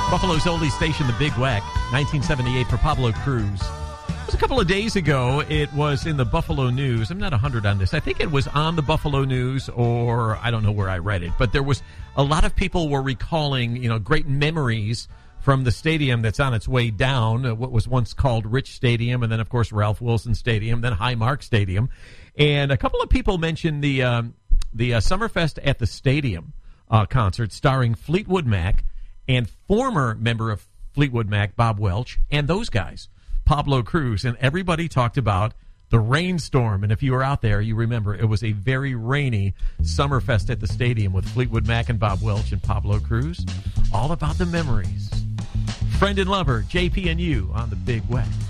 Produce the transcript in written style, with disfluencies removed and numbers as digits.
Buffalo's oldie station, The Big Weck, 1978 for Pablo Cruz. It was a couple of days ago. It was in the Buffalo News. I'm not 100 on this. I think it was on the Buffalo News, or I don't know where I read it. But there was a lot of people were recalling, great memories from the stadium that's on its way down, what was once called Rich Stadium, and then, of course, Ralph Wilson Stadium, then Highmark Stadium. And a couple of people mentioned the Summerfest at the Stadium concert starring Fleetwood Mac and former member of Fleetwood Mac, Bob Welch, and those guys, Pablo Cruz. And everybody talked about the rainstorm. And if you were out there, you remember it was a very rainy Summerfest at the Stadium with Fleetwood Mac and Bob Welch and Pablo Cruz. All about the memories. Friend and lover, JP and you on The Big Weck.